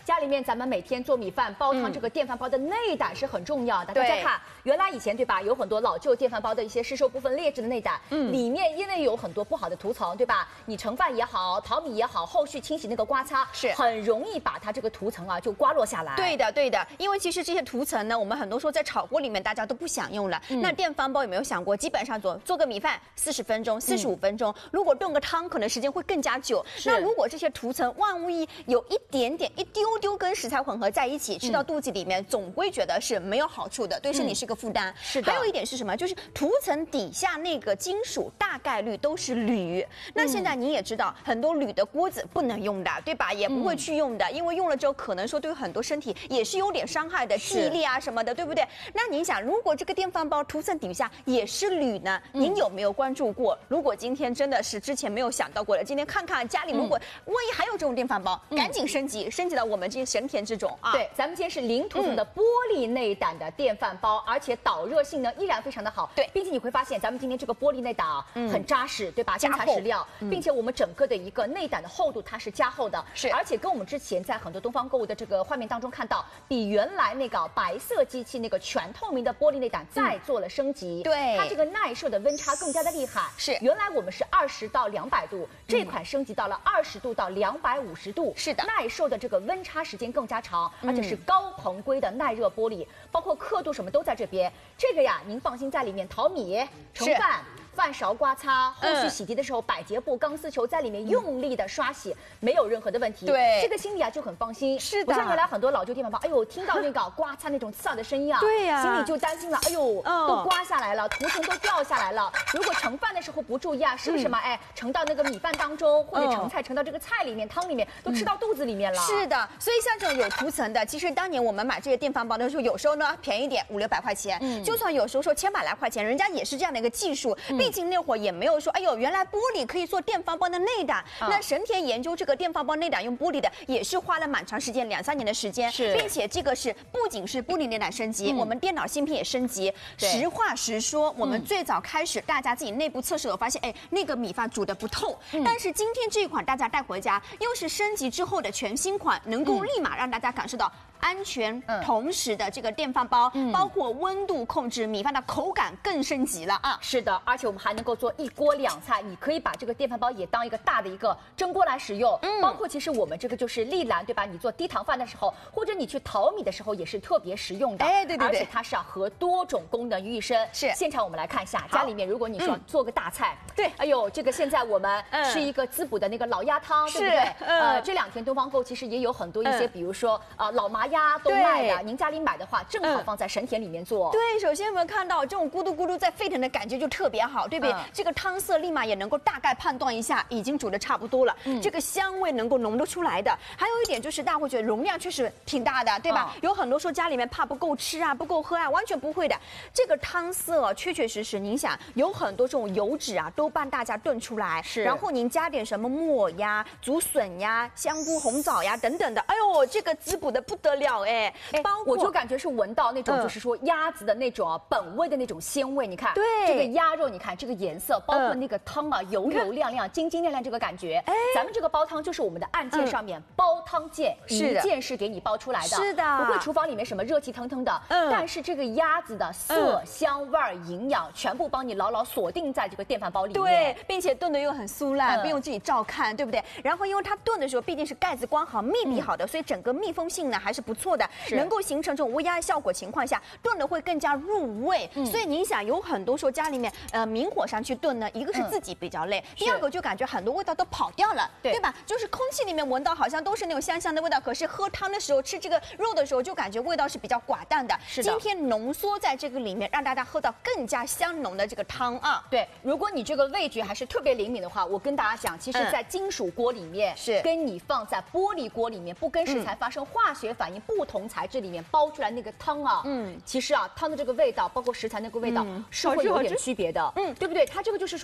家里面咱们每天做米饭煲汤，这个电饭煲的内胆是很重要的。大家看，原来以前对吧，有很多老旧电饭煲的一些吸收部分劣质的内胆，里面因为有很多不好的涂层，对吧？你盛饭也好，淘米也好，后续清洗那个刮擦是很容易把它这个涂层啊就刮落下来。 对的，对的，因为其实这些涂层呢，我们很多时候在炒锅里面大家都不想用了。那电饭煲有没有想过，基本上做个米饭40分钟、45分钟，如果炖个汤，可能时间会更加久。那如果这些涂层万无一有一点点、一丢丢跟食材混合在一起，吃到肚子里面，总归觉得是没有好处的，对身体是个负担。是的。还有一点是什么？就是涂层底下那个金属大概率都是铝。那现在你也知道，很多铝的锅子不能用的，对吧？也不会去用的，因为用了之后可能说对很多身体也是有点伤害的，记忆力啊什么的，对不对？那您想，如果这个电饭煲涂层底下也是铝呢？您有没有关注过？如果今天真的是之前没有想到过的，今天看看家里如果万一还有这种电饭煲，赶紧升级到我们这些神田这种啊。 对，咱们今天是零涂层的玻璃内胆的电饭煲，而且导热性呢依然非常的好。对，并且你会发现咱们今天这个玻璃内胆啊很扎实，对吧？真材实料，并且我们整个的一个内胆的厚度它是加厚的，是，而且跟我们之前在很多东方购物的这个画面当中看到，比原来那个白色机器那个全透明的玻璃内胆再做了升级。对，它这个耐受的温差更加的厉害。是，原来我们是20到200度，这款升级到了20度到250度。是的，耐受的这个温差时间更加长，而且是高硼硅的耐热玻璃，包括刻度什么都在这边。这个呀，您放心在里面淘米、盛饭。饭勺刮擦，后续洗涤的时候，百洁布、钢丝球在里面用力的刷洗，没有任何的问题。对，这个心里啊就很放心。是的，我像原来很多老旧电饭煲，哎呦，听到那个刮擦那种刺耳的声音啊，对呀，心里就担心了，哎呦，都刮下来了，涂层都掉下来了。如果盛饭的时候不注意啊，是不是嘛？哎，盛到那个米饭当中，或者盛菜盛到这个菜里面、汤里面，都吃到肚子里面了。 是的，所以像这种有涂层的，其实当年我们买这些电饭煲的时候，有时候呢便宜点500-600块钱，就算有时候说千把来块钱，人家也是这样的一个技术。毕竟那会儿也没有说，哎呦，原来玻璃可以做电饭煲的内胆。那神田研究这个电饭煲内胆用玻璃的，也是花了蛮长时间，2-3年的时间。是，并且这个是不仅是玻璃内胆升级，我们电脑芯片也升级。实话实说，我们最早开始大家自己内部测试，我发现，哎，那个米饭煮得不透。但是今天这一款大家带回家，又是升级之后的全新款，能够立马让大家感受到安全，同时的这个电饭煲，包括温度控制，米饭的口感更升级了啊！ 是的，而且我们还能够做1锅2菜，你可以把这个电饭煲也当一个大的一个蒸锅来使用。包括其实我们这个就是栗兰，对吧？你做低糖饭的时候，或者你去淘米的时候，也是特别实用的。哎，对，而且它是要合多种功能于一身。是，现场我们来看一下，家里面如果你说做个大菜，对，哎呦，这个现在我们是一个滋补的那个老鸭汤，对不对？这2天东方购其实也有很多一些，比如说老麻鸭都卖的，您家里买的话，正好放在神田里面做。 对，首先有没有看到这种咕嘟咕嘟在沸腾的感觉就特别好，对不对？这个汤色立马也能够大概判断一下，已经煮的差不多了。这个香味能够浓得出来的。还有一点就是大家会觉得容量确实挺大的，对吧？有很多说家里面怕不够吃啊，不够喝啊，完全不会的。这个汤色确确实实，您想有很多这种油脂啊，都帮大家炖出来。是，然后您加点什么木耳呀、竹笋呀、香菇、红枣呀等等的，哎呦，这个滋补的不得了哎！ 我就感觉是闻到那种就是说鸭子的那种本味的那种鲜味。你看，对这个鸭肉，你看这个颜色，包括那个汤啊，油油亮亮、晶晶亮亮这个感觉。咱们这个煲汤就是我们的按键上面煲汤键，一键是给你煲出来的。是的，不会厨房里面什么热气腾腾的。但是这个鸭子的色香味营养全部帮你牢牢锁定在这个电饭煲里面。 对，并且炖的又很酥烂，不用自己照看，对不对？然后因为它炖的时候毕竟是盖子关好、密闭好的，所以整个密封性呢还是不错的，能够形成这种微压的效果情况下，炖的会更加入味。所以您想，有很多说家里面明火上去炖呢，一个是自己比较累，第二个就感觉很多味道都跑掉了，对吧？就是空气里面闻到好像都是那种香香的味道，可是喝汤的时候吃这个肉的时候就感觉味道是比较寡淡的。是的，今天浓缩在这个里面，让大家喝到更加香浓的这个汤啊。 对，如果你这个味觉还是特别灵敏的话，我跟大家讲，其实在金属锅里面是跟你放在玻璃锅里面，不跟食材发生化学反应，不同材质里面煲出来那个汤啊，其实啊汤的这个味道，包括食材那个味道是会有点区别的，对不对？它这个就是说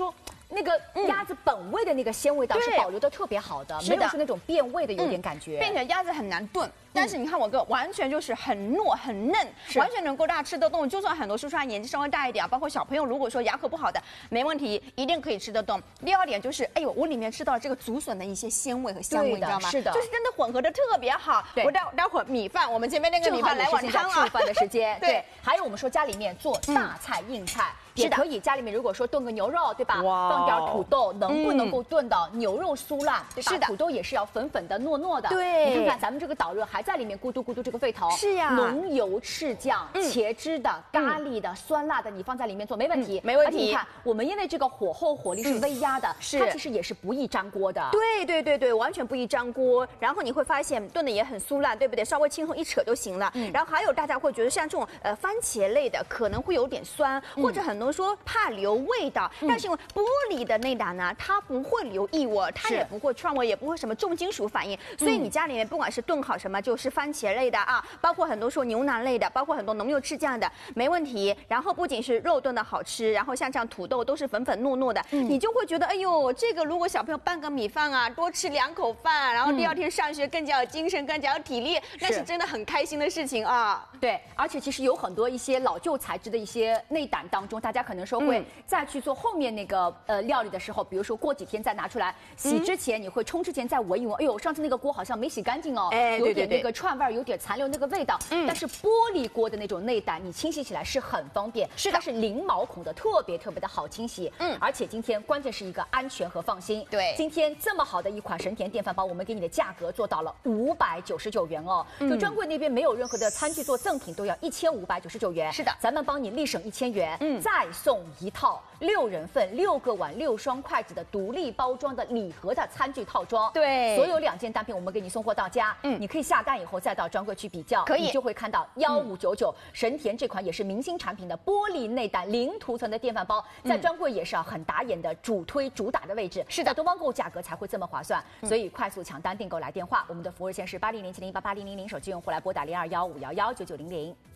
那个鸭子本味的那个鲜味道是保留的特别好的，没有是那种变味的有点感觉， 并且鸭子很难炖。但是你看我哥完全就是很糯很嫩，完全能够大家吃得动。就算很多叔叔年纪稍微大一点，包括小朋友，如果说牙口不好的，没问题，一定可以吃得动。第二点就是，哎呦，我里面吃到了这个竹笋的一些鲜味和香味，你知道吗？ 是的， 就是真的混合的特别好。我待会儿米饭，我们前面那个米饭来碗汤啊， 触饭的时间。对，还有我们说家里面做大菜硬菜。也可以，家里面如果说炖个牛肉，对吧？放点土豆，能不能够炖到牛肉酥烂，对吧？是的，土豆也是要粉粉的、糯糯的。对，你看看咱们这个导热还在里面咕嘟咕嘟这个沸腾。 是呀， 浓油赤酱、茄汁的、咖喱的、酸辣的，你放在里面做没问题， 没问题。 而且你看，我们因为这个火候火力是微压的，它其实也是不易粘锅的。 对，完全不易粘锅。然后你会发现炖的也很酥烂，对不对？稍微轻松一扯就行了。然后还有大家会觉得像这种番茄类的可能会有点酸，或者很多说怕留味道，但是因为玻璃的内胆呢，它不会留异味，它也不会串味，也不会什么重金属反应，所以你家里面不管是炖好什么，就是番茄类的啊，包括很多说牛腩类的，包括很多浓油赤酱的，没问题。然后不仅是肉炖的好吃，然后像这样土豆都是粉粉糯糯的，你就会觉得，哎呦，这个如果小朋友拌个米饭啊，多吃2口饭，然后第二天上学更加有精神，更加有体力，那是真的很开心的事情啊。 对，而且其实有很多一些老旧材质的一些内胆当中，大家可能说会再去做后面那个料理的时候，比如说过几天再拿出来洗之前，你会冲之前再闻一闻，哎呦，上次那个锅好像没洗干净哦，有点那个串味，有点残留那个味道。但是玻璃锅的那种内胆，你清洗起来是很方便，它是零毛孔的，特别的好清洗。而且今天关键是一个安全和放心。 对， 今天这么好的一款神田电饭煲，我们给你的价格做到了599元哦。就专柜那边没有任何的餐具做赠品，都要1599元。 是的， 咱们帮你立省1000元，再送一套6人份6个碗6双筷子的独立包装的礼盒的餐具套装。 对， 所有2件单品我们给你送货到家。你可以下单以后再到专柜去比较，你就会看到1599神田这款也是明星产品的玻璃内胆零涂层的电饭煲，在专柜也是很打眼的主打的位置。是的，东方购物价格才会这么划算，所以快速抢单订购来电话，我们的服务热线是8007088000，手机用户来拨打0215119900。